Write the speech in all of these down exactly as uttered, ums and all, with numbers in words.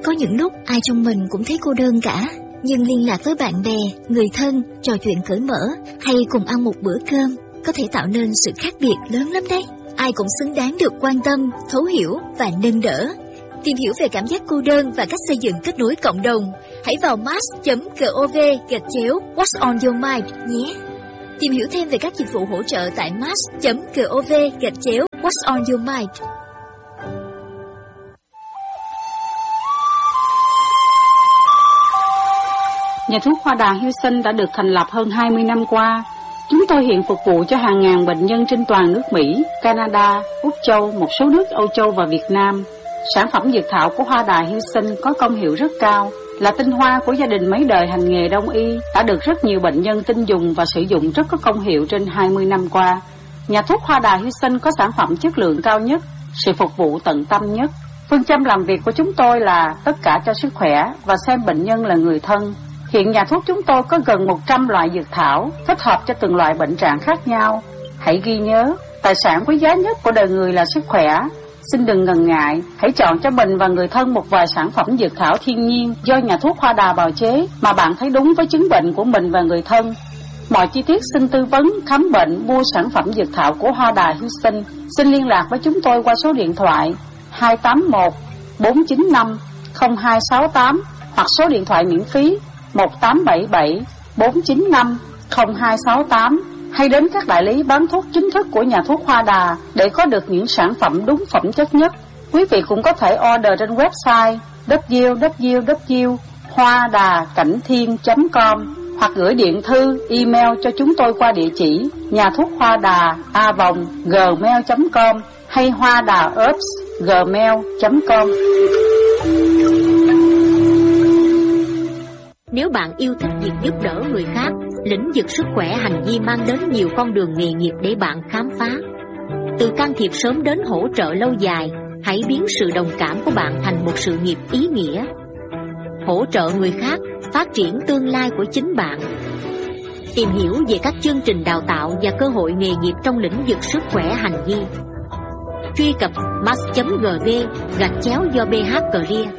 có những lúc ai trong mình cũng thấy cô đơn cả, nhưng liên lạc với bạn bè, người thân, trò chuyện cởi mở hay cùng ăn một bữa cơm có thể tạo nên sự khác biệt lớn lắm đấy. Ai cũng xứng đáng được quan tâm, thấu hiểu và nâng đỡ. Tìm hiểu về cảm giác cô đơn và cách xây dựng kết nối cộng đồng, hãy vào mass chấm gov gạch chéo What's on your mind nhé. Tìm hiểu thêm về các dịch vụ hỗ trợ tại mass chấm gov gạch chéo What's on your mind. Nhà thuốc Hoa Đà Houston đã được thành lập hơn hai mươi năm qua. Chúng tôi hiện phục vụ cho hàng ngàn bệnh nhân trên toàn nước Mỹ, Canada, Úc Châu, một số nước Âu Châu và Việt Nam. Sản phẩm dược thảo của Hoa Đà Houston có công hiệu rất cao, là tinh hoa của gia đình mấy đời hành nghề đông y, đã được rất nhiều bệnh nhân tin dùng và sử dụng rất có công hiệu trên hai mươi năm qua. Nhà thuốc Hoa Đà Houston có sản phẩm chất lượng cao nhất, sự phục vụ tận tâm nhất. Phương châm làm việc của chúng tôi là tất cả cho sức khỏe và xem bệnh nhân là người thân. Hiện nhà thuốc chúng tôi có gần một trăm loại dược thảo, thích hợp cho từng loại bệnh trạng khác nhau. Hãy ghi nhớ, tài sản quý giá nhất của đời người là sức khỏe. Xin đừng ngần ngại, hãy chọn cho mình và người thân một vài sản phẩm dược thảo thiên nhiên do nhà thuốc Hoa Đà bào chế mà bạn thấy đúng với chứng bệnh của mình và người thân. Mọi chi tiết xin tư vấn, khám bệnh, mua sản phẩm dược thảo của Hoa Đà Houston. Xin liên lạc với chúng tôi qua số điện thoại hai tám một bốn chín năm không hai sáu tám hoặc số điện thoại miễn phí một tám bảy bảy bốn chín năm không hai sáu tám, hay đến các đại lý bán thuốc chính thức của nhà thuốc Hoa Đà để có được những sản phẩm đúng phẩm chất nhất. Quý vị cũng có thể order trên website w w w chấm hoa đà cảnh thiên chấm com hoặc gửi điện thư, email cho chúng tôi qua địa chỉ nhà thuốc hoa đà a vòng gmail chấm com hay hoa đà herbs gmail chấm com. Nếu bạn yêu thích việc giúp đỡ người khác, lĩnh vực sức khỏe hành vi mang đến nhiều con đường nghề nghiệp để bạn khám phá. Từ can thiệp sớm đến hỗ trợ lâu dài, hãy biến sự đồng cảm của bạn thành một sự nghiệp ý nghĩa. Hỗ trợ người khác, phát triển tương lai của chính bạn. Tìm hiểu về các chương trình đào tạo và cơ hội nghề nghiệp trong lĩnh vực sức khỏe hành vi. Truy cập mass chấm gov gạch chéo do bê hát Career.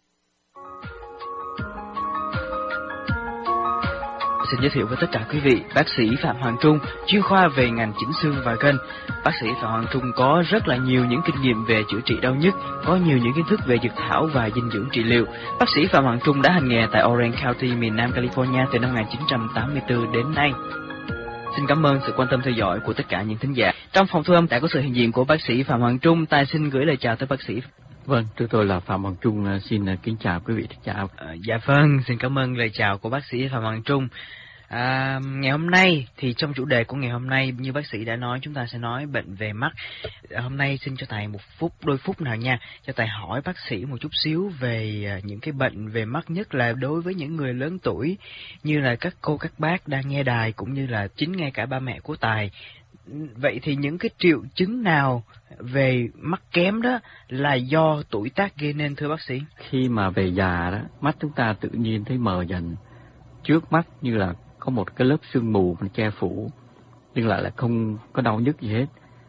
Xin giới thiệu với tất cả quý vị, bác sĩ Phạm Hoàng Trung, chuyên khoa về ngành chỉnh xương và gân. Bác sĩ Phạm Hoàng Trung có rất là nhiều những kinh nghiệm về chữa trị đau nhức, có nhiều những kiến thức về dược thảo và dinh dưỡng trị liệu. Bác sĩ Phạm Hoàng Trung đã hành nghề tại Orange County, miền Nam California từ năm một nghìn chín trăm tám mươi tư đến nay. Xin cảm ơn sự quan tâm theo dõi của tất cả những thính giả. Trong phòng thu âm đã có sự hiện diện của bác sĩ Phạm Hoàng Trung. Tài xin gửi lời chào tới bác sĩ. Vâng, tôi tôi là Phạm Hoàng Trung, xin kính chào quý vị thính giả. À, dạ vâng, xin cảm ơn lời chào của bác sĩ Phạm Hoàng Trung. À, ngày hôm nay thì trong chủ đề của ngày hôm nay, như bác sĩ đã nói, chúng ta sẽ nói bệnh về mắt. À, hôm nay xin cho thầy một phút, đôi phút nào nha, cho thầy hỏi bác sĩ một chút xíu về uh, những cái bệnh về mắt, nhất là đối với những người lớn tuổi như là các cô các bác đang nghe đài, cũng như là chính ngay cả ba mẹ của Tài. Vậy thì những cái triệu chứng nào về mắt kém đó là do tuổi tác gây nên, thưa bác sĩ? Khi mà về già đó, mắt chúng ta tự nhiên thấy mờ dần, trước mắt như là có một cái lớp sương mùมันche phủ, nhưng lại là không có đau nhức gì hết.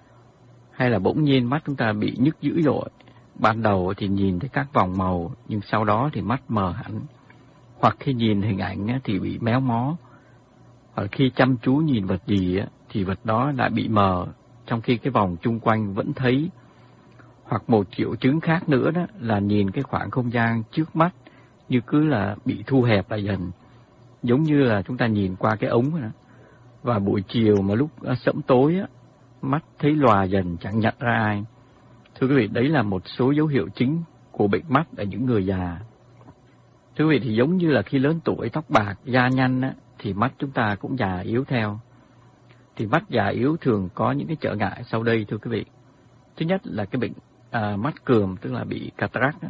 Hay là bỗng nhiên mắt chúng ta bị nhức dữ dội, ban đầu thì nhìn thấy các vòng màu, nhưng sau đó thì mắt mờ hẳn. Hoặc khi nhìn hình ảnh thì bị méo mó, hoặc khi chăm chú nhìn vật gì thì vật đó lại bị mờ, trong khi cái vòng chung quanh vẫn thấy. Hoặc một triệu chứng khác nữa đó là nhìn cái khoảng không gian trước mắt như cứ là bị thu hẹp lại dần, giống như là chúng ta nhìn qua cái ống đó. Và buổi chiều mà lúc sẫm tối á, mắt thấy lòa dần, chẳng nhận ra ai. Thưa quý vị, đấy là một số dấu hiệu chính của bệnh mắt ở những người già. Thưa quý vị, thì giống như là khi lớn tuổi, tóc bạc, da nhăn á, thì mắt chúng ta cũng già yếu theo. Thì mắt già yếu thường có những cái trở ngại sau đây, thưa quý vị. Thứ nhất là cái bệnh à, mắt cườm, tức là bị cataract á.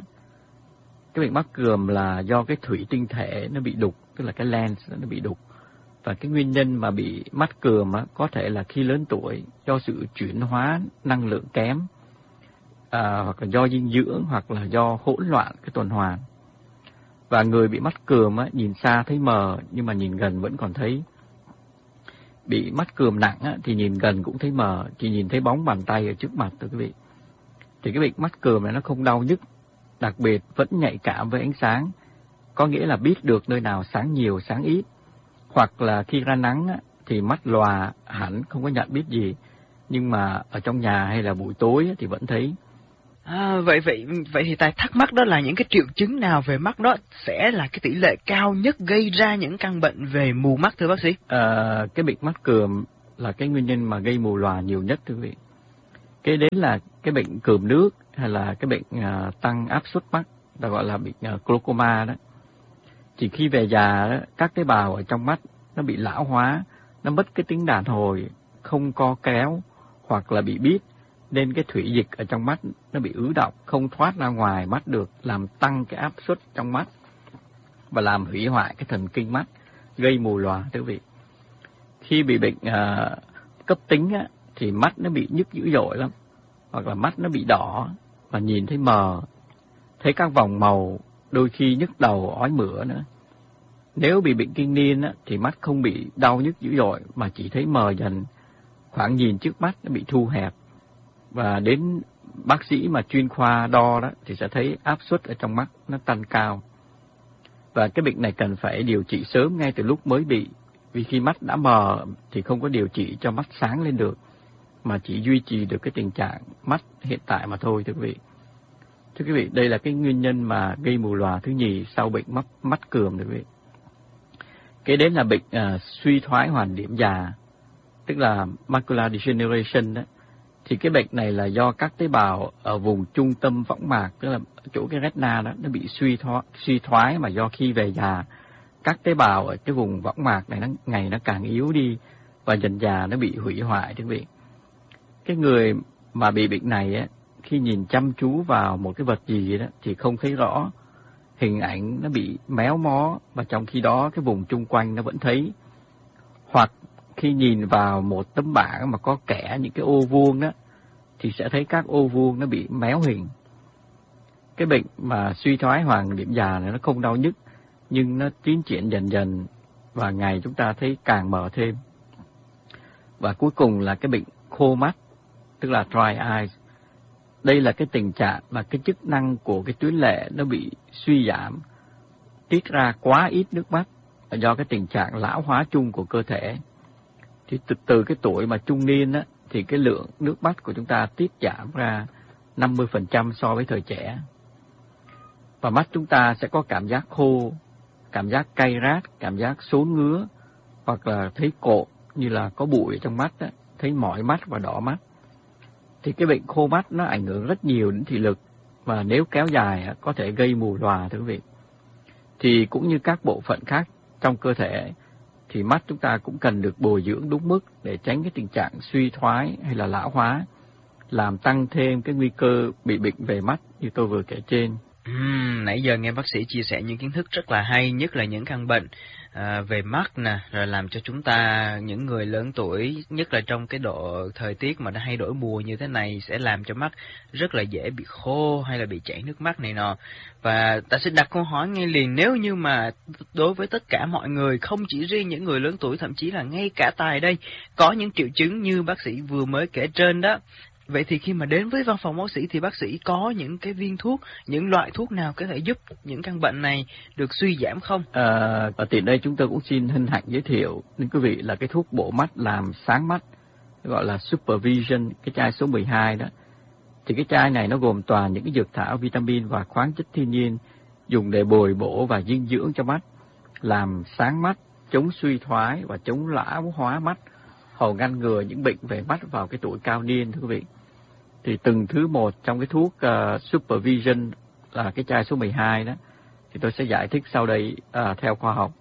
Cái bệnh mắt cườm là do cái thủy tinh thể nó bị đục, tức là cái lens nó bị đục. Và cái nguyên nhân mà bị mắt cườm á, có thể là khi lớn tuổi do sự chuyển hóa năng lượng kém, à, hoặc là do dinh dưỡng, hoặc là do hỗn loạn cái tuần hoàn. Và người bị mắt cườm á, nhìn xa thấy mờ nhưng mà nhìn gần vẫn còn thấy. Bị mắt cườm nặng á, thì nhìn gần cũng thấy mờ, chỉ nhìn thấy bóng bàn tay ở trước mặt, thưa quý vị. Thì cái bệnh mắt cườm này nó không đau nhức, đặc biệt vẫn nhạy cảm với ánh sáng, có nghĩa là biết được nơi nào sáng nhiều, sáng ít. Hoặc là khi ra nắng á, thì mắt lòa hẳn, không có nhận biết gì, nhưng mà ở trong nhà hay là buổi tối á, thì vẫn thấy. À, vậy vậy vậy thì Tài thắc mắc đó là những cái triệu chứng nào về mắt đó sẽ là cái tỷ lệ cao nhất gây ra những căn bệnh về mù mắt thưa bác sĩ? À, cái bệnh mắt cườm là cái nguyên nhân mà gây mù lòa nhiều nhất thưa quý vị. Cái đến là cái bệnh cườm nước hay là cái bệnh uh, tăng áp suất mắt, ta gọi là bệnh uh, glaucoma đó. Chỉ khi về già đó, các tế bào ở trong mắt nó bị lão hóa, nó mất cái tính đàn hồi, không co kéo hoặc là bị bít, nên cái thủy dịch ở trong mắt nó bị ứ đọng, không thoát ra ngoài mắt được, làm tăng cái áp suất trong mắt và làm hủy hoại cái thần kinh mắt, gây mù lòa thưa quý vị. Khi bị bệnh uh, cấp tính á, thì mắt nó bị nhức dữ dội lắm, hoặc là mắt nó bị đỏ và nhìn thấy mờ, thấy các vòng màu, đôi khi nhức đầu, ói mửa nữa. Nếu bị bệnh kinh niên á, thì mắt không bị đau nhức dữ dội mà chỉ thấy mờ dần, khoảng nhìn trước mắt nó bị thu hẹp, và đến bác sĩ mà chuyên khoa đo đó thì sẽ thấy áp suất ở trong mắt nó tăng cao. Và cái bệnh này cần phải điều trị sớm ngay từ lúc mới bị, vì khi mắt đã mờ thì không có điều trị cho mắt sáng lên được, mà chỉ duy trì được cái tình trạng mắt hiện tại mà thôi thưa quý vị. Thưa quý vị, đây là cái nguyên nhân mà gây mù lòa thứ nhì sau bệnh mắt mắt cườm thưa quý vị. Cái đến là bệnh uh, suy thoái hoàn điểm già, tức là macular degeneration đó. Thì cái bệnh này là do các tế bào ở vùng trung tâm võng mạc, tức là chỗ cái retina đó, nó bị suy thoái, suy thoái mà do khi về già, các tế bào ở cái vùng võng mạc này nó ngày nó càng yếu đi và dần già nó bị hủy hoại thưa quý vị. Cái người mà bị bệnh này á, khi nhìn chăm chú vào một cái vật gì đó thì không thấy rõ, hình ảnh nó bị méo mó, và trong khi đó cái vùng chung quanh nó vẫn thấy. Hoặc khi nhìn vào một tấm bảng mà có kẻ những cái ô vuông đó thì sẽ thấy các ô vuông nó bị méo hình. Cái bệnh mà suy thoái hoàn điểm già này nó không đau nhức, nhưng nó tiến triển dần dần và ngày chúng ta thấy càng mờ thêm. Và cuối cùng là cái bệnh khô mắt, tức là dry eyes. Đây là cái tình trạng mà cái chức năng của cái tuyến lệ nó bị suy giảm, tiết ra quá ít nước mắt do cái tình trạng lão hóa chung của cơ thể. Thì từ, từ cái tuổi mà trung niên á, thì cái lượng nước mắt của chúng ta tiết giảm ra năm mươi phần trăm so với thời trẻ. Và mắt chúng ta sẽ có cảm giác khô, cảm giác cay rát, cảm giác sốn ngứa, hoặc là thấy cộm như là có bụi ở trong mắt á, thấy mỏi mắt và đỏ mắt. Thì cái bệnh khô mắt nó ảnh hưởng rất nhiều đến thị lực, và nếu kéo dài có thể gây mù lòa thưa quý vị. Thì cũng như các bộ phận khác trong cơ thể, thì mắt chúng ta cũng cần được bồi dưỡng đúng mức để tránh cái tình trạng suy thoái hay là lão hóa, làm tăng thêm cái nguy cơ bị bệnh về mắt như tôi vừa kể trên. Uhm, nãy giờ nghe bác sĩ chia sẻ những kiến thức rất là hay, nhất là những căn bệnh à, về mắt nè, rồi làm cho chúng ta, những người lớn tuổi, nhất là trong cái độ thời tiết mà nó hay đổi mùa như thế này, sẽ làm cho mắt rất là dễ bị khô hay là bị chảy nước mắt này nọ. Và ta sẽ đặt câu hỏi ngay liền, nếu như mà đối với tất cả mọi người, không chỉ riêng những người lớn tuổi, thậm chí là ngay cả Tài đây, có những triệu chứng như bác sĩ vừa mới kể trên đó, vậy thì khi mà đến với văn phòng bác sĩ thì bác sĩ có những cái viên thuốc, những loại thuốc nào có thể giúp những căn bệnh này được suy giảm không? À, ở tiện đây chúng tôi cũng xin hân hạnh giới thiệu đến quý vị là cái thuốc bổ mắt làm sáng mắt, gọi là Supervision, cái chai số mười hai đó. Thì cái chai này nó gồm toàn những cái dược thảo, vitamin và khoáng chất thiên nhiên dùng để bồi bổ và dinh dưỡng cho mắt, làm sáng mắt, chống suy thoái và chống lão hóa mắt, hầu ngăn ngừa những bệnh về mắt vào cái tuổi cao niên thưa quý vị. Thì từng thứ một trong cái thuốc uh, Supervision là cái chai số mười hai đó, thì tôi sẽ giải thích sau đây uh, theo khoa học.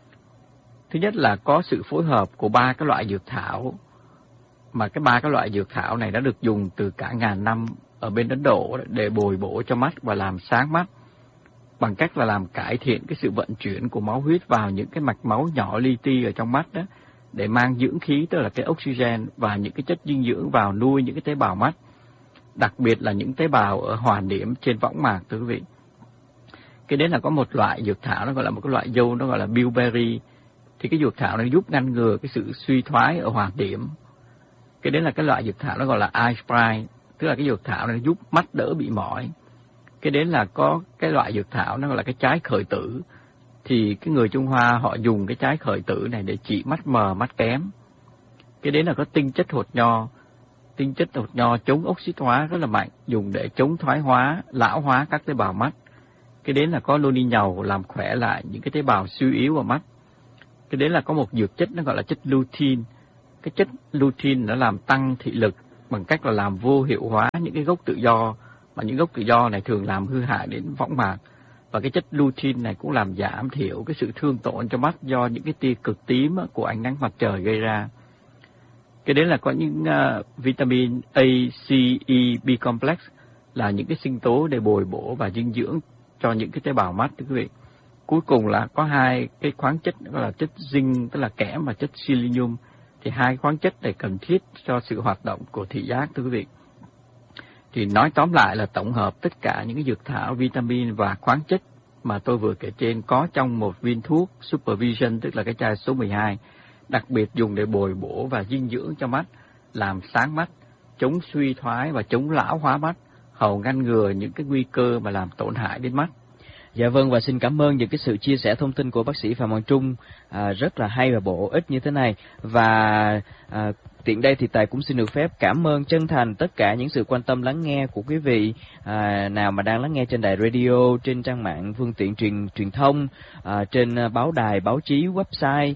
Thứ nhất là có sự phối hợp của ba cái loại dược thảo, mà cái ba cái loại dược thảo này đã được dùng từ cả ngàn năm ở bên Ấn Độ để bồi bổ cho mắt và làm sáng mắt, bằng cách là làm cải thiện cái sự vận chuyển của máu huyết vào những cái mạch máu nhỏ li ti ở trong mắt đó, để mang dưỡng khí, tức là cái oxygen và những cái chất dinh dưỡng vào nuôi những cái tế bào mắt, đặc biệt là những tế bào ở hoàn điểm trên võng mạc thưa quý vị. Cái đấy là có một loại dược thảo, nó gọi là một cái loại dâu, nó gọi là bilberry. Thì cái dược thảo này giúp ngăn ngừa cái sự suy thoái ở hoàn điểm. Cái đấy là cái loại dược thảo nó gọi là eye spray, tức là cái dược thảo này giúp mắt đỡ bị mỏi. Cái đến là có cái loại dược thảo nó gọi là cái trái khởi tử. Thì cái người Trung Hoa họ dùng cái trái khởi tử này để trị mắt mờ, mắt kém. Cái đến là có tinh chất hột nho. Tinh chất hột nho chống oxit hóa rất là mạnh, dùng để chống thoái hóa, lão hóa các tế bào mắt. Cái đến là có loni nhầu làm khỏe lại những cái tế bào suy yếu ở mắt. Cái đến là có một dược chất nó gọi là chất lutein. Cái chất lutein nó làm tăng thị lực bằng cách là làm vô hiệu hóa những cái gốc tự do, mà những gốc tự do này thường làm hư hại đến võng mạc. Và cái chất lutein này cũng làm giảm thiểu cái sự thương tổn cho mắt do những cái tia cực tím của ánh nắng mặt trời gây ra. Cái đến là có những uh, vitamin A, C, E, B complex là những cái sinh tố để bồi bổ và dinh dưỡng cho những cái tế bào mắt, thưa quý vị. Cuối cùng là có hai cái khoáng chất gọi là chất zinc, tức là kẽm, và chất selenium. Thì hai khoáng chất này cần thiết cho sự hoạt động của thị giác, thưa quý vị. Thì nói tóm lại là tổng hợp tất cả những cái dược thảo, vitamin và khoáng chất mà tôi vừa kể trên có trong một viên thuốc Supervision, tức là cái chai số mười hai, đặc biệt dùng để bồi bổ và dinh dưỡng cho mắt, làm sáng mắt, chống suy thoái và chống lão hóa mắt, hầu ngăn ngừa những cái nguy cơ mà làm tổn hại đến mắt. Dạ vâng, và xin cảm ơn những cái sự chia sẻ thông tin của bác sĩ Phạm Hoàng Trung à, rất là hay và bổ ích như thế này. Và à, tiện đây thì Tài cũng xin được phép cảm ơn chân thành tất cả những sự quan tâm lắng nghe của quý vị à, nào mà đang lắng nghe trên đài radio, trên trang mạng phương tiện truyền truyền thông, à, trên báo đài, báo chí, website.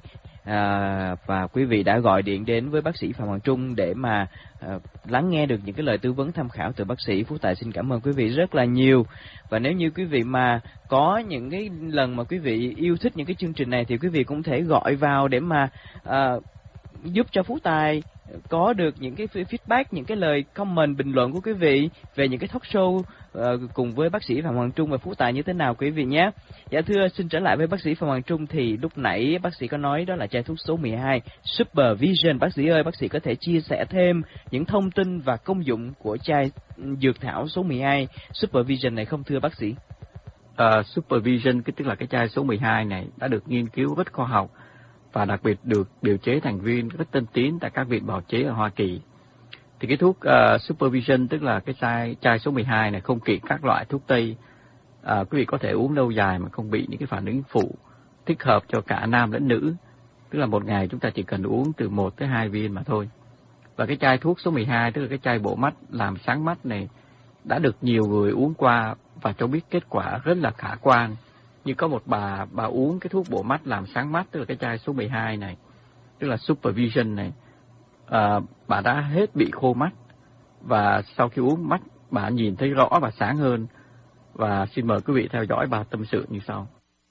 À, và quý vị đã gọi điện đến với bác sĩ Phạm Hoàng Trung để mà à, lắng nghe được những cái lời tư vấn tham khảo từ bác sĩ. Phú Tài xin cảm ơn quý vị rất là nhiều. Và nếu như quý vị mà có những cái lần mà quý vị yêu thích những cái chương trình này thì quý vị cũng thể gọi vào để mà à, giúp cho Phú Tài có được những cái feedback, những cái lời comment, bình luận của quý vị về những cái talk show uh, cùng với bác sĩ Phạm Hoàng Trung và Phú Tài như thế nào quý vị nhé. Dạ thưa, xin trở lại với bác sĩ Phạm Hoàng Trung, thì lúc nãy bác sĩ có nói đó là chai thuốc số mười hai Supervision. Bác sĩ ơi, bác sĩ có thể chia sẻ thêm những thông tin và công dụng của chai dược thảo số mười hai Supervision này không thưa bác sĩ? Uh, Supervision, cái tức là cái chai số mười hai này đã được nghiên cứu rất khoa học và đặc biệt được điều chế thành viên rất tân tiến tại các viện bào chế ở Hoa Kỳ. Thì cái thuốc uh, Supervision, tức là cái chai, chai số mười hai này không kỵ các loại thuốc tây. Uh, quý vị có thể uống lâu dài mà không bị những cái phản ứng phụ, thích hợp cho cả nam lẫn nữ. Tức là một ngày chúng ta chỉ cần uống từ một tới hai viên mà thôi. Và cái chai thuốc số mười hai, tức là cái chai bổ mắt làm sáng mắt này, đã được nhiều người uống qua và cho biết kết quả rất là khả quan. Như có một bà, bà uống cái thuốc bổ mắt làm sáng mắt, tức là cái chai số mười hai này, tức là Supervision này, à, bà đã hết bị khô mắt, và sau khi uống mắt, bà nhìn thấy rõ và sáng hơn. Và xin mời quý vị theo dõi bà tâm sự như sau.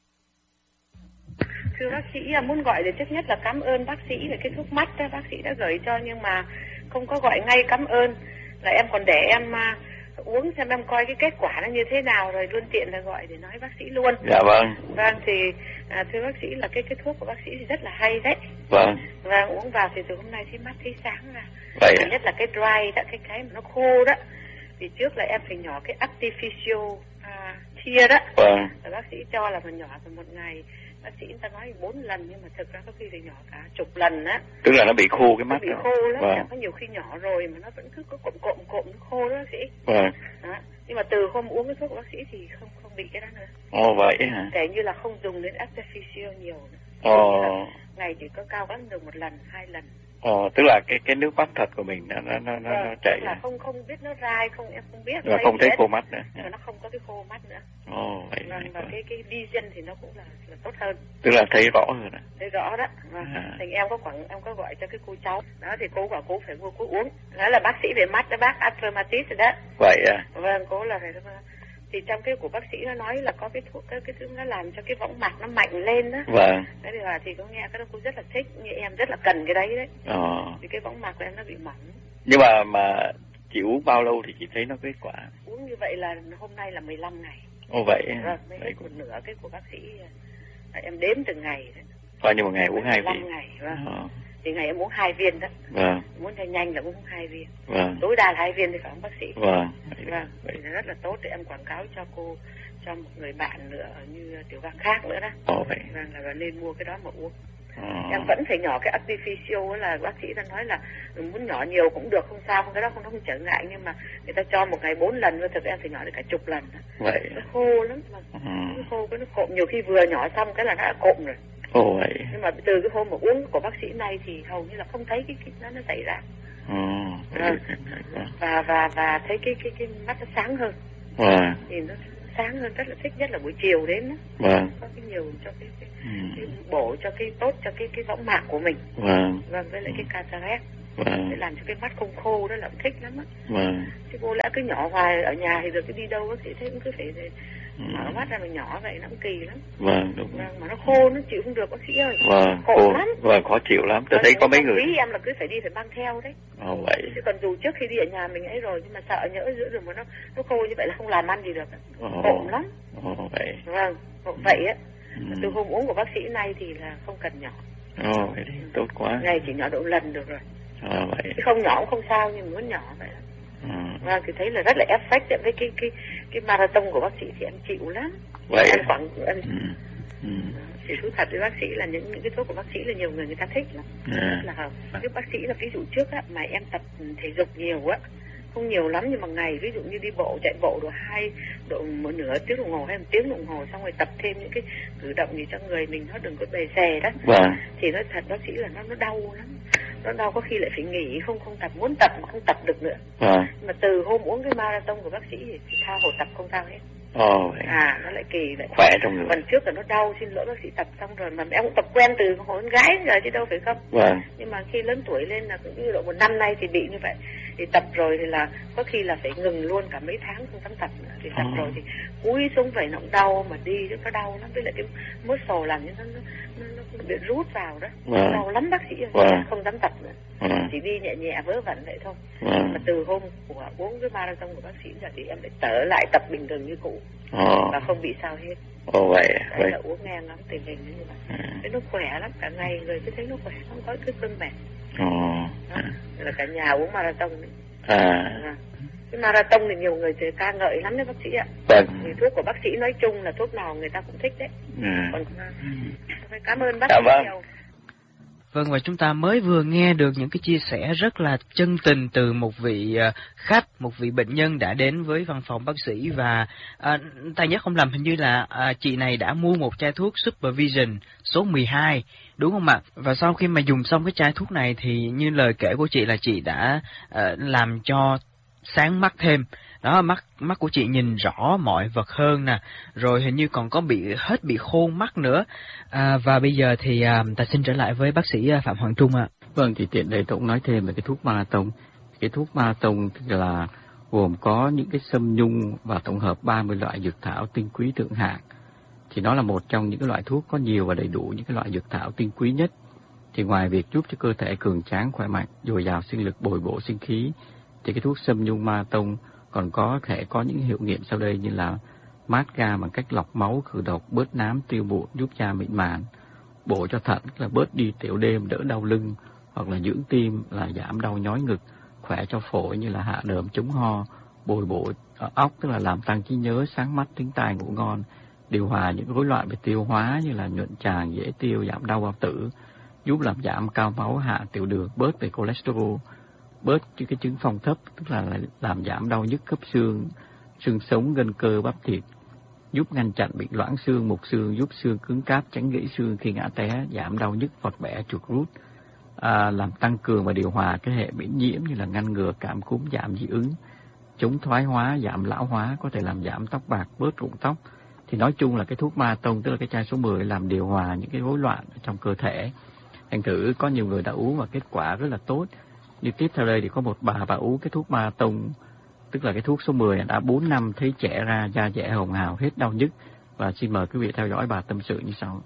Thưa bác sĩ, muốn gọi để trước nhất là cảm ơn bác sĩ về cái thuốc mắt đó, bác sĩ đã gửi cho, nhưng mà không có gọi ngay cảm ơn, là em còn để em uống xem em coi cái kết quả nó như thế nào, rồi luôn tiện là gọi để nói bác sĩ luôn. Dạ vâng. Vâng, thì à, thưa bác sĩ là cái cái thuốc của bác sĩ thì rất là hay đấy. Vâng. Và uống vào thì từ hôm nay thấy mắt thấy sáng ra. Vậy à? Nhất là cái dry đó, cái cái mà nó khô đó. Thì trước là em phải nhỏ cái artificial à, tear đó. Vâng. Và bác sĩ cho là mình nhỏ từ một ngày. Bác sĩ người ta nói bốn lần, nhưng mà thực ra có khi phải nhỏ cả chục lần á. Tức là nó bị khô cái mắt. Nó bị khô lắm, vâng. Có nhiều khi nhỏ rồi mà nó vẫn cứ có cộm cộm cộm nó khô đó bác sĩ. Vâng. Đó. Nhưng mà từ hôm uống cái thuốc của bác sĩ thì không không bị cái đó nữa. Ồ vậy hả? Kể như là không dùng đến artificial nhiều nữa. Ồ. Ngày chỉ có cao gắng được một lần, hai lần. Ồ, tức là cái cái nước mắt thật của mình nó nó nó, vâng, nó chảy. Là không không biết nó dai không, em không biết. Và không thấy khô mắt nữa. Nhưng mà nó không có cái khô mắt nữa. Ồ vậy. Vâng, và cái cái vision thì nó cũng là, là tốt hơn. Tức là thấy rõ hơn à? Thấy rõ đó. Vâng. À. Thành em có quảng em có gọi cho cái cô cháu đó, thì cô bảo cô phải mua cô uống. Đó là bác sĩ về mắt đó, bác Atromatis rồi đó. Vậy à? Vâng, cô là phải. Thì trong cái của bác sĩ nó nói là có cái thuốc, cái cái thứ nó làm cho cái võng mạc nó mạnh lên đó. Vâng. Thế thì là thì có nghe cái đó cô rất là thích, như em rất là cần cái đấy đấy. Ờ. Thì cái võng mạc của em nó bị mỏng. Nhưng mà mà chị uống bao lâu thì chị thấy nó kết quả? Uống như vậy là hôm nay là mười lăm ngày. Ồ vậy. Vâng, mới hết một nửa cái của bác sĩ. Em đếm từng ngày đấy. Bao nhiêu một ngày uống hai viên? mười lăm ngày, vâng. Ờ. Thì ngày em uống hai viên đó. Vâng. Muốn cho nhanh là uống hai viên. Vâng. Tối đa là hai viên thì phải không bác sĩ? Vâng. Vâng. Vậy là rất là tốt, để em quảng cáo cho cô, cho một người bạn nữa như tiểu bang khác nữa đó. Ồ vậy. Vâng, là nên mua cái đó mà uống. À. Em vẫn phải nhỏ cái artificial, là bác sĩ ta nói là muốn nhỏ nhiều cũng được, không sao, cái đó không nó không trở ngại, nhưng mà người ta cho một ngày bốn lần, nhưng thực em phải nhỏ được cả chục lần. Vậy nó khô lắm mà. À. Nó khô cái nó cộm, nhiều khi vừa nhỏ xong cái là nó đã cộm rồi. Ồ vậy. Nhưng mà từ cái hôm mà uống của bác sĩ này thì hầu như là không thấy cái cái nó nó xảy ra. À. À. và và và thấy cái cái cái mắt nó sáng hơn. À. Thì nó sáng hơn, rất là thích, nhất là buổi chiều đến đó. Vâng. Có cái nhiều cho cái, cái, ừ. cái bổ cho cái tốt cho cái cái võng mạc của mình. Vâng. Vâng, với lại cái cataract. Vâng. Để làm cho cái mắt không khô, đó là thích lắm á. Vâng. Chứ cô lẽ cứ nhỏ hoài ở nhà thì được, cái đi đâu bác sĩ thấy cũng cứ phải ừ. mở mắt ra mà nhỏ vậy, nó cũng kỳ lắm. Vâng, đúng. Vâng, mà nó khô, nó chịu không được bác sĩ ơi. Vâng, khổ khô lắm. Vâng, khó chịu lắm. Tôi thấy có mấy người. Quý em là cứ phải đi phải mang theo đấy. Ồ vậy. Chứ còn dù trước khi đi ở nhà mình ấy rồi, nhưng mà sợ nhỡ giữa đường mà nó nó khô như vậy là không làm ăn gì được. Ồ. Khổ lắm. Ồ vậy. Vâng, vậy á. Ừ. Từ hôm uống của bác sĩ này thì là không cần nhỏ. Ồ vậy thì tốt quá. Ngày chỉ nhỏ độ lần được rồi. À, vậy. Chứ không nhỏ cũng không sao, nhưng muốn nhỏ vậy. À. Vâng, thì thấy là rất là effect với cái cái cái marathon của bác sĩ thì em chịu lắm. Vậy. Em khoảng em ừ. Ừ. thì thú thật với bác sĩ là những những cái thuốc của bác sĩ là nhiều người người ta thích lắm. À. Là hợp. Cái bác sĩ là ví dụ trước á mà em tập thể dục nhiều á, không nhiều lắm nhưng mà ngày ví dụ như đi bộ, chạy bộ độ hai độ một nửa tiếng đồng hồ hay một tiếng đồng hồ, xong rồi tập thêm những cái cử động gì cho người mình nó đừng có bề xè đó. Vâng. Thì nói thật bác sĩ là nó nó đau lắm. Nó đau có khi lại phải nghỉ, không không tập, muốn tập mà không tập được nữa. Vâng. Mà từ hôm uống cái marathon của bác sĩ thì tha hồ tập không sao hết. Ồ vậy. À, nó lại kỳ vậy. Khỏe trong người. Còn trước là nó đau, xin lỗi bác sĩ, tập xong rồi mà em cũng tập quen từ hồi con gái giờ chứ đâu phải không. Vâng. Nhưng mà khi lớn tuổi lên là cũng như độ một năm nay thì bị như vậy. Thì tập rồi thì là có khi là phải ngừng luôn cả mấy tháng không dám tập nữa. Thì tập oh. rồi thì cúi xuống vậy nó cũng đau, mà đi chứ có đau lắm. Với lại cái muscle làm như nó nó, nó, nó bị rút vào đó. Vâng. Đau lắm bác sĩ ơi. Vâng. Không dám tập nữa. Vâng. Chỉ đi nhẹ nhẹ vớ vẩn vậy thôi. Vâng. Mà từ hôm của uống cái marathon của bác sĩ giờ thì em lại trở lại tập bình thường như cũ. Ồ. Và không bị sao hết. Ồ vậy. Đấy Vậy là uống ngang lắm, tình hình như vậy. À. Thế nó khỏe lắm, cả ngày người cứ thấy nó khỏe, không có cái cơn mệt. Ồ. À. Là cả nhà uống marathon đấy. À. À. Cái marathon thì nhiều người thì ca ngợi lắm đấy bác sĩ ạ. Vâng. Vì thuốc của bác sĩ nói chung là thuốc nào người ta cũng thích đấy. À. Còn phải cảm ơn bác Dạ, sĩ vâng. nhiều. Vâng, và chúng ta mới vừa nghe được những cái chia sẻ rất là chân tình từ một vị khách, một vị bệnh nhân đã đến với văn phòng bác sĩ, và à, ta nhớ không lầm hình như là à, chị này đã mua một chai thuốc Supervision số mười hai, đúng không ạ? Và sau khi mà dùng xong cái chai thuốc này thì như lời kể của chị là chị đã à, làm cho sáng mắt thêm. Đó, mắt mắt của chị nhìn rõ mọi vật hơn nè, rồi hình như còn có bị hết bị khô mắt nữa. À, và bây giờ thì à, ta xin trở lại với bác sĩ Phạm Hoàng Trung ạ. Vâng, thì tiện đây tôi cũng nói thêm về cái thuốc marathon. Cái thuốc marathon là gồm có những cái sâm nhung và tổng hợp ba mươi loại dược thảo tinh quý thượng hạng. Thì nó là một trong những cái loại thuốc có nhiều và đầy đủ những cái loại dược thảo tinh quý nhất. Thì ngoài việc giúp cho cơ thể cường tráng khỏe mạnh, dồi dào sinh lực, bồi bổ sinh khí, thì cái thuốc sâm nhung marathon còn có thể có những hiệu nghiệm sau đây như là mát ga bằng cách lọc máu, khử độc, bớt nám, tiêu bụi, giúp da mịn màng, bổ cho thận là bớt đi tiểu đêm, đỡ đau lưng, hoặc là dưỡng tim là giảm đau nhói ngực, khỏe cho phổi như là hạ đờm, chống ho, bồi bổ óc tức là làm tăng trí nhớ, sáng mắt, thính tai, ngủ ngon, điều hòa những rối loạn về tiêu hóa như là nhuận tràng, dễ tiêu, giảm đau bao tử, giúp làm giảm cao máu, hạ tiểu đường, bớt về cholesterol, bớt những cái chứng phong thấp tức là làm giảm đau nhức khớp xương, xương sống, gân cơ, bắp thịt, giúp ngăn chặn bị loãng xương, mục xương, giúp xương cứng cáp, tránh gãy xương khi ngã té, giảm đau nhức, vọt bẻ, chuột rút, à, làm tăng cường và điều hòa cái hệ miễn nhiễm như là ngăn ngừa cảm cúm, giảm dị ứng, chống thoái hóa, giảm lão hóa, có thể làm giảm tóc bạc, bớt rụng tóc. Thì nói chung là cái thuốc marathon tức là cái chai số mười làm điều hòa những cái rối loạn trong cơ thể. Thành thử có nhiều người đã uống và kết quả rất là tốt. Như tiếp theo đây thì có một bà bà uống cái thuốc marathon tức là cái thuốc số mười đã bốn năm thấy trẻ ra, da dẻ hồng hào, hết đau nhức. Và xin mời quý vị theo dõi bà tâm sự như sau.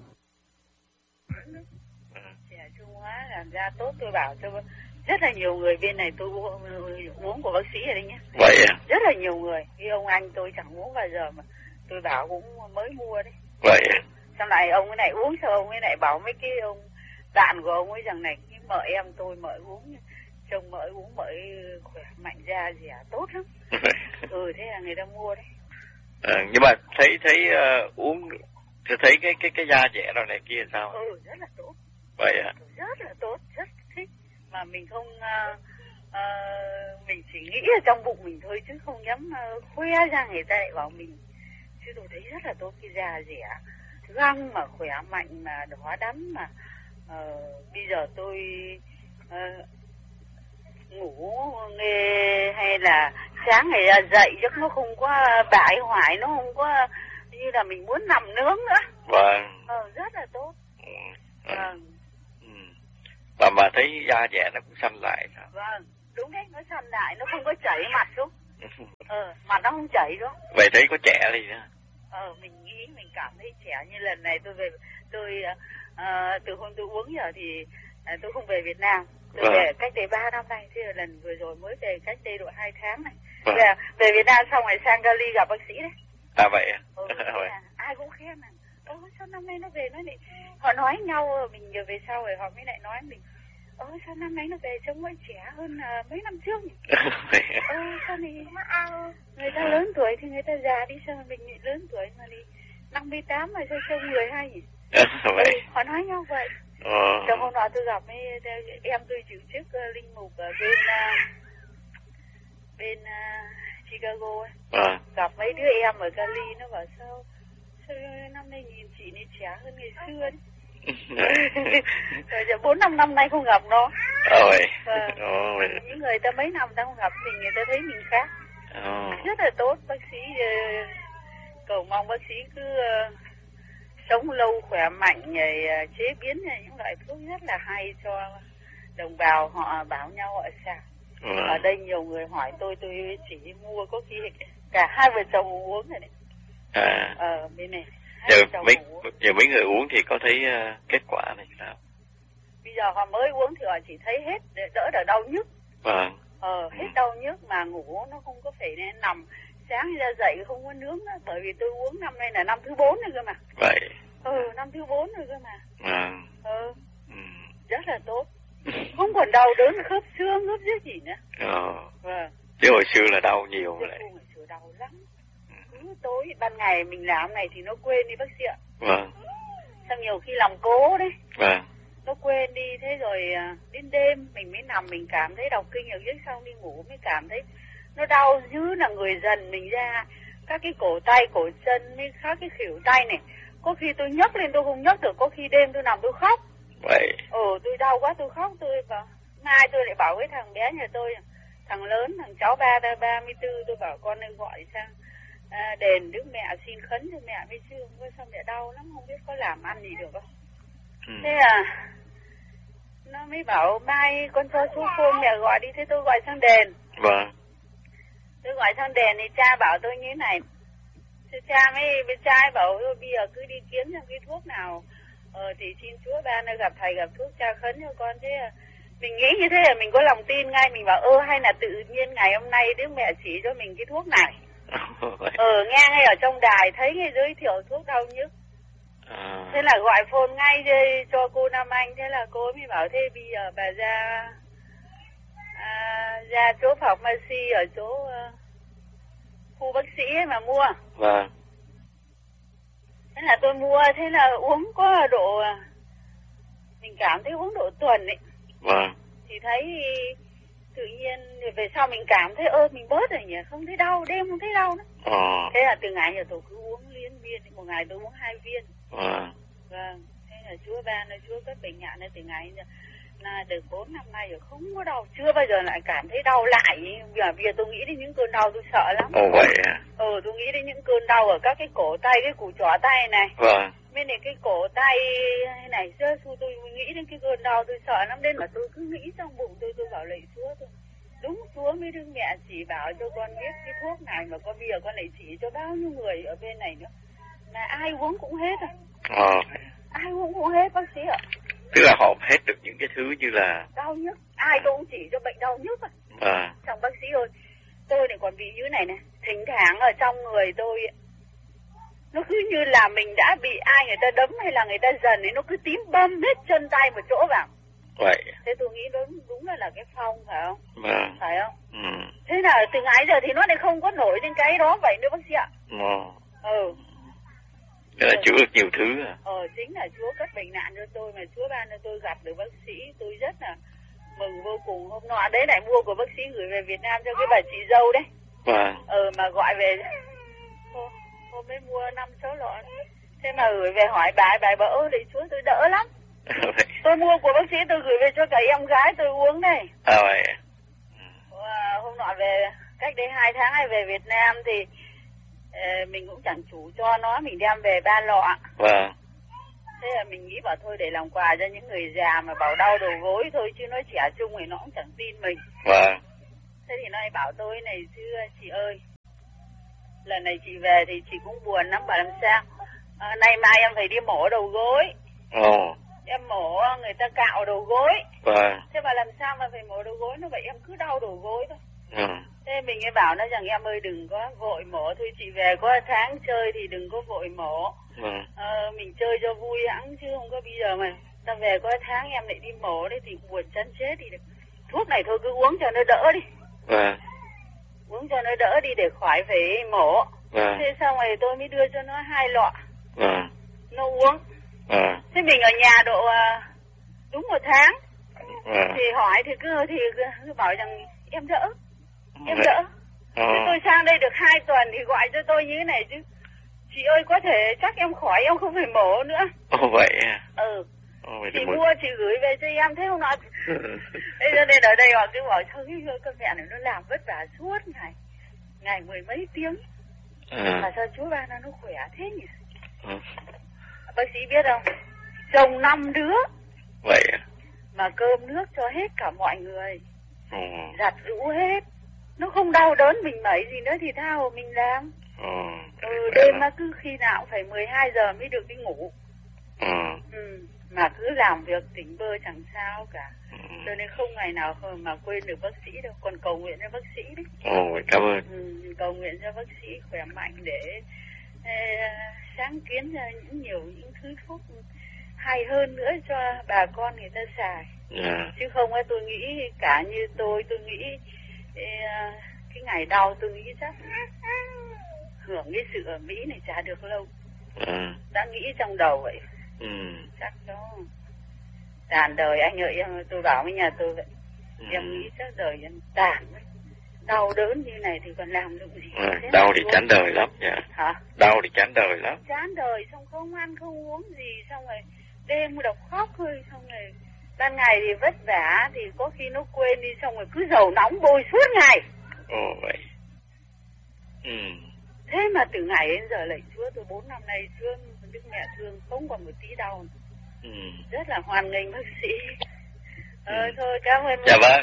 Trẻ trung hóa làm da tốt, tôi bảo cho rất là nhiều người bên này tôi uống của bác sĩ ở đây nhé. Vậy à? Rất là nhiều người. Cái ông anh tôi chẳng uống bao giờ mà tôi bảo cũng mới mua đấy. Vậy à? Sau này ông ấy này uống, sao ông ấy này bảo mấy cái ông bạn của ông ấy rằng này, cái mợ em tôi mợ uống, chồng mợ uống mợ khỏe mạnh, da dẻ tốt lắm. Ừ, thế là người ta mua đấy. À, nhưng mà thấy thấy uh, uống thì thấy cái cái cái da dẻ rồi này kia sao? Ừ, rất là tốt. Vậy à? Rất là tốt, rất thích. Mà mình không, uh, uh, mình chỉ nghĩ ở trong bụng mình thôi chứ không dám uh, khoe ra người ta lại bảo mình. Chứ tôi thấy rất là tốt, cái da rẻ, găng mà khỏe mạnh mà đỏ đắm mà. Uh, bây giờ tôi uh, ngủ nghe hay là sáng ngày ra dậy giấc nó không có bại hoại, nó không có như là mình muốn nằm nướng nữa. Vâng. Ờ, rất là tốt. Ừ. Vâng. Ừ. Mà mà thấy da dẻ nó cũng xanh lại sao? Vâng, đúng đấy, nó xanh lại, nó không có chảy mặt đúng. Ờ, mặt nó không chảy đúng. Vậy thấy có trẻ đi nữa. Ờ, mình nghĩ mình cảm thấy trẻ. Như lần này tôi về, tôi uh, từ hôm tôi uống giờ thì uh, tôi không về Việt Nam. Tôi vâng. về cách đây ba năm nay, thế là lần vừa rồi mới về cách đây độ hai tháng này. Vâng. Về, về Việt Nam xong rồi sang Cali gặp bác sĩ đấy. À vậy à? Ừ, à, ai cũng khen là, ơ sao năm nay nó về, nó lại, họ nói nhau, mình giờ về sau rồi họ mới lại nói mình, ơ sao năm nay nó về trông mới trẻ hơn uh, mấy năm trước nhỉ? Ơ sao này, người ta lớn tuổi thì người ta già đi, sao mình lớn tuổi mà đi năm mươi tám mà sao trông mười hai nhỉ? Vậy. Ừ, họ nói nhau vậy. Ờ. Trong hôm nọ tôi gặp mấy em tôi chịu chức uh, linh mục ở bên uh, bên uh, Chicago ấy. À. Gặp mấy đứa em ở Cali, nó bảo sao, sao năm nay nhìn chị này trẻ hơn ngày xưa đấy. Rồi giờ bốn năm năm nay không gặp nó. Ôi. Và Ôi. những người ta mấy năm ta không gặp thì người ta thấy mình khác. Ôi. Rất là tốt. Bác sĩ uh, cầu mong bác sĩ cứ uh, sống lâu khỏe mạnh, rồi uh, chế biến những loại thuốc rất là hay cho đồng bào họ bảo nhau ở xa. Ừ. Ở đây nhiều người hỏi tôi, tôi chỉ mua có khi cả hai vợ chồng uống rồi đấy. À. Ờ, bên này. Giờ mấy, giờ mấy người uống thì có thấy uh, kết quả này sao? Bây giờ họ mới uống thì họ chỉ thấy hết, đỡ đỡ đau nhức. Vâng. Ờ, hết đau nhức mà ngủ nó không có phải nên nằm sáng ra dậy không có nướng đó, bởi vì tôi uống năm nay là năm thứ bốn rồi cơ mà. Vậy. Ừ, năm thứ bốn rồi cơ mà. À. Ừ. Ừ. Rất là tốt. Không còn đau đớn khớp xương, khớp dưới gì nữa. Ờ. Vâng. Chứ hồi xưa là đau nhiều vậy. Hồi xưa đau lắm. Cứ tối ban ngày mình làm này thì nó quên đi bác sĩ ạ. Vâng. Xong nhiều khi làm cố đấy. Vâng. Nó quên đi, thế rồi đến đêm mình mới nằm mình cảm thấy đọc kinh ở dưới, xong đi ngủ mới cảm thấy nó đau dữ là người dần mình ra các cái cổ tay, cổ chân với các cái khuỷu tay này. Có khi tôi nhấc lên tôi không nhấc được, có khi đêm tôi nằm tôi khóc. Vậy. Ừ, tôi đau quá tôi khóc, tôi bảo mai tôi lại bảo với thằng bé nhà tôi, thằng lớn, thằng cháu ba ba mươi tư, tôi bảo con nên gọi sang à, đền Đức Mẹ xin khấn cho mẹ với chứ không có sao mẹ đau lắm, không biết có làm ăn gì được không. Ừ. Thế à, nó mới bảo mai con cho số phone mẹ gọi đi, thế tôi gọi sang đền. Vâng. Tôi gọi sang đền thì cha bảo tôi như thế này, thế cha mới bên trai bảo bây giờ cứ đi kiếm xem cái thuốc nào. Ờ thì xin Chúa ban nơi gặp thầy gặp thuốc cha khấn cho con. Thế à, mình nghĩ như thế là mình có lòng tin ngay, mình bảo ơ hay là tự nhiên ngày hôm nay Đức Mẹ chỉ cho mình cái thuốc này. Ờ nghe ngay ở trong đài thấy ngay giới thiệu thuốc đau nhức. À. Thế là gọi phone ngay cho cô Nam Anh, thế là cô mới bảo thế bây giờ bà ra à, ra chỗ phòng Mercy ở chỗ uh, khu bác sĩ ấy mà mua. Vâng. Thế là tôi mua, thế là uống có độ, mình cảm thấy uống độ tuần ấy. Vâng. Thì thấy tự nhiên về sau mình cảm thấy ơ mình bớt rồi nhỉ, không thấy đau, đêm không thấy đau nữa. Ờ. Thế là từ ngày giờ tôi cứ uống liên viên, một ngày tôi uống hai viên. Vâng. Vâng, thế là Chúa ban, Chúa cất bệnh nhạn từ ngày giờ là được bốn năm nay rồi không có đau, chưa bao giờ lại cảm thấy đau lại. Bây giờ, bây giờ tôi nghĩ đến những cơn đau tôi sợ lắm. Ồ vậy à? Ừ, tôi nghĩ đến những cơn đau ở các cái cổ tay, cái củ trỏ tay này. Vâng. Bên này cái cổ tay này, xưa xưa tôi nghĩ đến cái cơn đau tôi sợ lắm, nên là tôi cứ nghĩ trong bụng tôi, tôi bảo lạy Chúa tôi. Đúng Chúa mới Đức Mẹ chỉ bảo cho con biết cái thuốc này, mà con bây giờ con lại chỉ cho bao nhiêu người ở bên này nữa. Mà ai uống cũng hết à. Ờ. Ai uống cũng hết bác sĩ ạ. Tức là họ hết được những cái thứ như là đau nhức, ai tôi cũng chỉ cho bệnh đau nhức à. À. Chồng bác sĩ ơi, tôi này còn bị như này này, thỉnh thoảng ở trong người tôi nó cứ như là mình đã bị ai người ta đấm hay là người ta dần ấy, nó cứ tím băm hết chân tay một chỗ vào. Vậy. Thế tôi nghĩ đúng đúng là là cái phong phải không? À. Phải không? Ừ. Thế là từ ngày giờ thì nó lại không có nổi lên cái đó vậy nữa bác sĩ ạ. Ừ. Ừ. Đó là Chúa ước nhiều thứ à? Ờ, chính là Chúa cất bệnh nạn cho tôi, mà Chúa ban cho tôi gặp được bác sĩ, tôi rất là mừng vô cùng. Hôm nọ đấy lại mua của bác sĩ gửi về Việt Nam cho cái bà chị dâu đấy. Vâng. Ờ, mà gọi về, hôm, hôm mới mua năm sáu lọ. Thế mà gửi về hỏi bà, bà bảo ơ thì Chúa tôi đỡ lắm. Tôi mua của bác sĩ tôi gửi về cho cả em gái tôi uống đây. À vậy. À, hôm nọ về, cách đây hai tháng này về Việt Nam thì uh, mình cũng chẳng chủ cho nó, mình đem về ba lọ. Vâng. Thế là mình nghĩ bảo thôi để làm quà cho những người già mà bảo đau đầu gối thôi, chứ nó trẻ trung thì nó cũng chẳng tin mình. Vâng. Thế thì nó lại bảo tôi này, chứ chị ơi, lần này chị về thì chị cũng buồn lắm, bảo làm sao à, nay mai em phải đi mổ đầu gối. Ồ. Em mổ người ta cạo đầu gối. Vâng. Thế mà làm sao mà phải mổ đầu gối, nó vậy em cứ đau đầu gối thôi. Ừ. Thế mình ấy bảo nó rằng em ơi đừng có vội mổ, thôi chị về có tháng chơi thì đừng có vội mổ. Ừ. Ờ, mình chơi cho vui hẵng chứ không có bây giờ mà ta về có tháng em lại đi mổ đấy thì buồn chán chết thì được. Thuốc này thôi cứ uống cho nó đỡ đi. Vâng. Uống cho nó đỡ đi để khỏi phải mổ. Vâng. Thế xong rồi tôi mới đưa cho nó hai lọ. Vâng. Nó uống. Vâng. Thế mình ở nhà độ đúng một tháng. Vâng. Thì hỏi thì cứ thì cứ, cứ bảo rằng em đỡ. Em Vậy. đỡ. Ờ. Thế tôi sang đây được hai tuần thì gọi cho tôi như thế này chứ. Chị ơi có thể chắc em khỏi, em không phải mổ nữa. Ồ vậy à? Ừ. Ồ, vậy Chị muốn... mua chị gửi về cho em, thế không nói. Thế cho nên ở đây họ cứ bảo sao cái con mẹ này nó làm vất vả suốt ngày. Ngày mười mấy tiếng. À. Mà sao chú ba nó khỏe thế nhỉ? À. Bác sĩ biết không? Chồng năm đứa. Vậy à? Mà cơm nước cho hết cả mọi người. Ồ. Giặt rũ hết. Nó không đau đớn mình mấy gì nữa thì thao mình làm. Ồ. Ừ, đêm nó cứ khi nào cũng phải mười hai giờ mới được đi ngủ. Ừ. Ừ, mà cứ làm việc tỉnh bơ chẳng sao cả. Ừ. Cho nên không ngày nào mà quên được bác sĩ đâu. Còn cầu nguyện cho bác sĩ đấy. Ồ, cảm ơn. Ừ, cầu nguyện cho bác sĩ khỏe mạnh để eh, sáng kiến ra những nhiều những thứ thuốc hay hơn nữa cho bà con người ta xài. Yeah. Chứ không ấy, tôi nghĩ cả như tôi, tôi nghĩ eh, cái ngày đau tôi nghĩ chắc hưởng cái sự ở Mỹ này chả được lâu. À. Đã nghĩ trong đầu vậy. Ừ. Chắc đó tàn đời anh ơi, em tôi bảo với nhà tôi vậy. Ừ. Em nghĩ chắc đời em tàn đấy. Đau đớn như này thì còn làm được gì? À, đau thì chán đời lắm nha. Hả? Đau thì chán đời lắm. Chán đời, xong không ăn không uống gì, xong rồi đêm đọc khóc thôi, xong rồi ban ngày thì vất vả thì có khi nó quên đi, xong rồi cứ dầu nóng bôi suốt ngày. Ồ vậy. Ừ. Thế mà từ ngày đến giờ lạy Chúa, tôi bốn năm nay Chúa Đức Mẹ thương không còn một tí đau. Ừ. Rất là hoan nghênh bác sĩ. Ờ, ừ. thôi cảm ơn. Dạ vâng.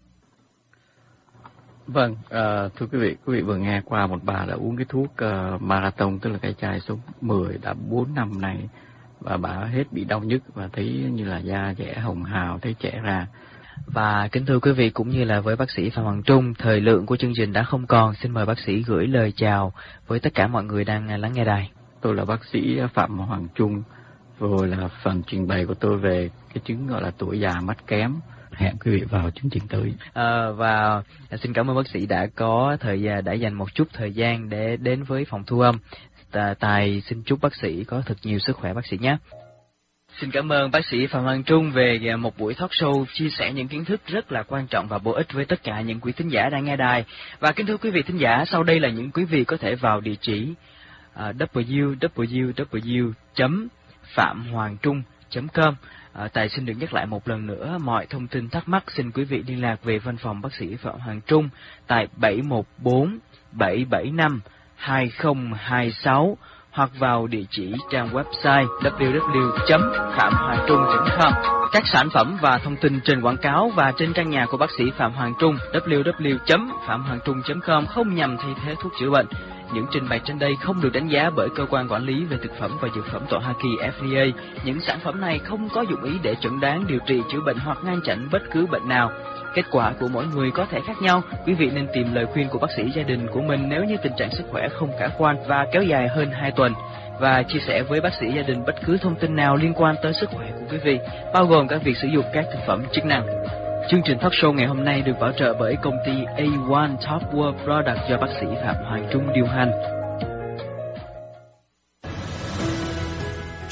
Vâng, à, thưa quý vị, quý vị vừa nghe qua một bà đã uống cái thuốc uh, marathon, tức là cái chai số mười đã bốn năm nay, và bà hết bị đau nhức và thấy như là da dẻ hồng hào, thấy trẻ ra. Và kính thưa quý vị, cũng như là với bác sĩ Phạm Hoàng Trung, thời lượng của chương trình đã không còn. Xin mời bác sĩ gửi lời chào với tất cả mọi người đang lắng nghe đài. Tôi là bác sĩ Phạm Hoàng Trung, rồi là phần trình bày của tôi về cái chứng gọi là tuổi già mắt kém. Hẹn quý vị vào chương trình tới. À, và xin cảm ơn bác sĩ đã có thời gian, đã dành một chút thời gian để đến với phòng thu âm. Tài xin chúc bác sĩ có thật nhiều sức khỏe bác sĩ nhé. Xin cảm ơn bác sĩ Phạm Hoàng Trung về một buổi talk show chia sẻ những kiến thức rất là quan trọng và bổ ích với tất cả những quý thính giả đang nghe đài. Và kính thưa quý vị thính giả, sau đây là những quý vị có thể vào địa chỉ uh, w w w chấm phạm hoàng trung chấm com. À, Tài xin được nhắc lại một lần nữa, mọi thông tin thắc mắc xin quý vị liên lạc về văn phòng bác sĩ Phạm Hoàng Trung tại bảy một bốn bảy bảy năm hai không hai sáu hoặc vào địa chỉ trang website w w chấm phạm hoàng trung chấm com. Các sản phẩm và thông tin trên quảng cáo và trên trang nhà của bác sĩ Phạm Hoàng Trung w w chấm phạm hoàng trung chấm com không nhằm thay thế thuốc chữa bệnh. Những trình bày trên đây không được đánh giá bởi cơ quan quản lý về thực phẩm và dược phẩm tại Hoa Kỳ F D A. Những sản phẩm này không có dụng ý để chẩn đoán, điều trị, chữa bệnh hoặc ngăn chặn bất cứ bệnh nào. Kết quả của mỗi người có thể khác nhau. Quý vị nên tìm lời khuyên của bác sĩ gia đình của mình nếu như tình trạng sức khỏe không khả quan và kéo dài hơn hai tuần. Và chia sẻ với bác sĩ gia đình bất cứ thông tin nào liên quan tới sức khỏe của quý vị, bao gồm cả việc sử dụng các thực phẩm chức năng. Chương trình talk show ngày hôm nay được bảo trợ bởi công ty A một Top World Product do bác sĩ Phạm Hoàng Trung điều hành.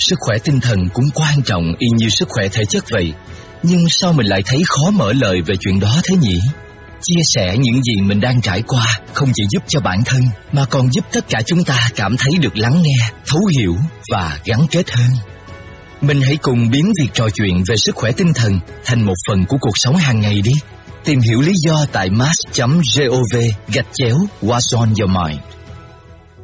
sức khỏe tinh thần cũng quan trọng y như sức khỏe thể chất vậy. Nhưng sao mình lại thấy khó mở lời về chuyện đó thế nhỉ? Chia sẻ những gì mình đang trải qua không chỉ giúp cho bản thân mà còn giúp tất cả chúng ta cảm thấy được lắng nghe, thấu hiểu và gắn kết hơn. Mình hãy cùng biến việc trò chuyện về sức khỏe tinh thần thành một phần của cuộc sống hàng ngày đi. Tìm hiểu lý do tại mass chấm gov gạch chéo What's on your mind.